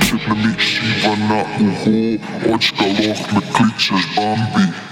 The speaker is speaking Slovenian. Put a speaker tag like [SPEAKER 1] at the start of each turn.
[SPEAKER 1] Się na mi siwa na uchu, oczka loch me kličeš Bambi.